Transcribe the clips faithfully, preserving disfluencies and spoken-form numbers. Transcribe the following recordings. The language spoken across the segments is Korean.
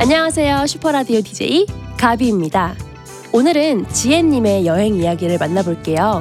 안녕하세요. 슈퍼라디오 디제이 가비입니다. 오늘은 지혜님의 여행 이야기를 만나볼게요.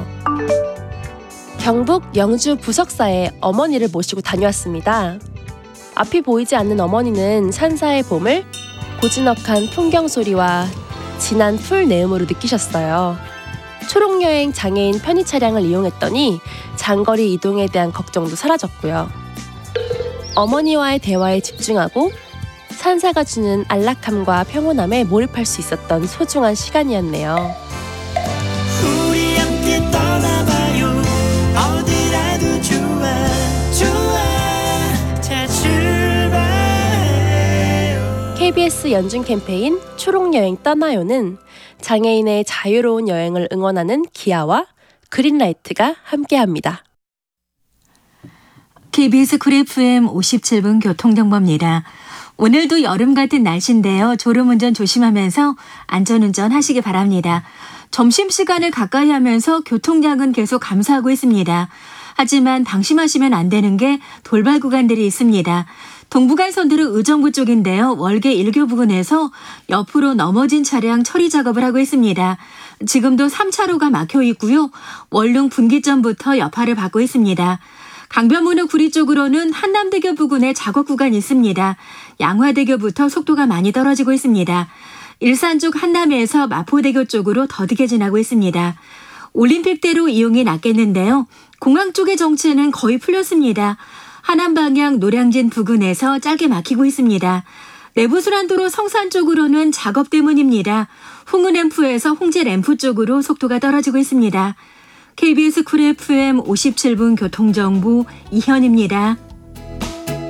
경북 영주 부석사에 어머니를 모시고 다녀왔습니다. 앞이 보이지 않는 어머니는 산사의 봄을 고즈넉한 풍경 소리와 진한 풀 내음으로 느끼셨어요. 초록여행 장애인 편의 차량을 이용했더니 장거리 이동에 대한 걱정도 사라졌고요. 어머니와의 대화에 집중하고 산사가 주는 안락함과 평온함에 몰입할 수 있었던 소중한 시간이었네요. 우리 함께 떠나봐요. 어디라도 좋아 좋아. 자 출발해요. 케이비에스 연중 캠페인 초록여행 떠나요는 장애인의 자유로운 여행을 응원하는 기아와 그린라이트가 함께합니다. 케이비에스 쿨 에프엠 오십칠 분 교통정보입니다. 오늘도 여름 같은 날씨인데요. 졸음운전 조심하면서 안전운전 하시기 바랍니다. 점심시간을 가까이 하면서 교통량은 계속 감소하고 있습니다. 하지만 방심하시면 안 되는 게 돌발 구간들이 있습니다. 동부간선도로 의정부 쪽인데요. 월계 일 교 부근에서 옆으로 넘어진 차량 처리 작업을 하고 있습니다. 지금도 삼 차로가 막혀 있고요. 원룸 분기점부터 여파를 받고 있습니다. 강변북로 구리 쪽으로는 한남대교 부근에 작업 구간이 있습니다. 양화대교부터 속도가 많이 떨어지고 있습니다. 일산 쪽 한남에서 마포대교 쪽으로 더디게 지나고 있습니다. 올림픽대로 이용이 낮겠는데요. 공항 쪽의 정체는 거의 풀렸습니다. 하남 방향 노량진 부근에서 짧게 막히고 있습니다. 내부순환도로 성산 쪽으로는 작업 때문입니다. 홍은램프에서 홍제램프 쪽으로 속도가 떨어지고 있습니다. 케이비에스 쿨 에프엠 오십칠 분 교통정보 이현입니다.